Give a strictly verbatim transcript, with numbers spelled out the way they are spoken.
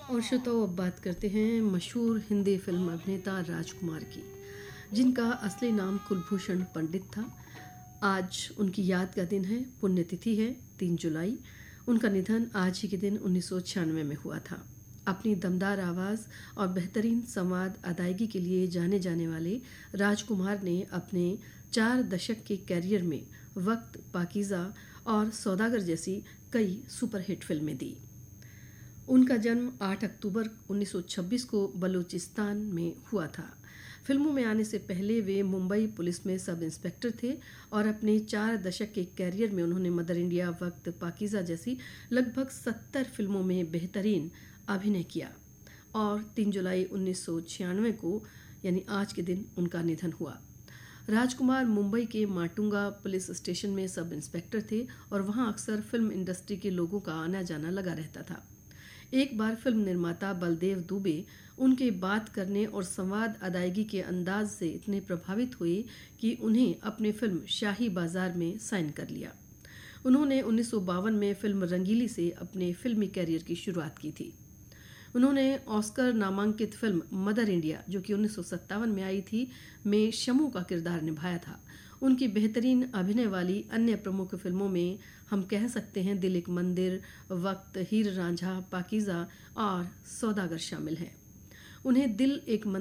और श्रोताओ, अब बात करते हैं मशहूर हिंदी फिल्म अभिनेता राजकुमार की, जिनका असली नाम कुलभूषण पंडित था। आज उनकी याद का दिन है, पुण्यतिथि है तीन जुलाई। उनका निधन आज ही के दिन उन्नीस सौ छियानवे में हुआ था। अपनी दमदार आवाज़ और बेहतरीन संवाद अदायगी के लिए जाने जाने वाले राजकुमार ने अपने चार दशक के कैरियर में वक्त, पाकीज़ा और सौदागर जैसी कई सुपरहिट फिल्में दी। उनका जन्म आठ अक्टूबर उन्नीस सौ छब्बीस को बलूचिस्तान में हुआ था। फिल्मों में आने से पहले वे मुंबई पुलिस में सब इंस्पेक्टर थे और अपने चार दशक के कैरियर में उन्होंने मदर इंडिया, वक्त, पाकीज़ा जैसी लगभग सत्तर फिल्मों में बेहतरीन अभिनय किया। और तीन जुलाई उन्नीस सौ छियानवे को यानी आज के दिन उनका निधन हुआ। राजकुमार मुंबई के माटुंगा पुलिस स्टेशन में सब इंस्पेक्टर थे और वहां अक्सर फिल्म इंडस्ट्री के लोगों का आना जाना लगा रहता था। एक बार फिल्म निर्माता बलदेव दुबे उनके बात करने और संवाद अदायगी के अंदाज से इतने प्रभावित हुए कि उन्हें अपनी फिल्म शाही बाजार में साइन कर लिया। उन्होंने उन्नीस सौ बावन में फिल्म रंगीली से अपने फिल्मी कैरियर की शुरुआत की थी। उन्होंने ऑस्कर नामांकित फिल्म मदर इंडिया, जो कि उन्नीस सौ सत्तावन में आई थी, में शमू का किरदार निभाया था। उनकी बेहतरीन अभिनय वाली अन्य प्रमुख फिल्मों में हम कह सकते हैं दिल एक मंदिर, वक्त, हीर रांझा, पाकीज़ा और सौदागर शामिल हैं। उन्हें दिल एक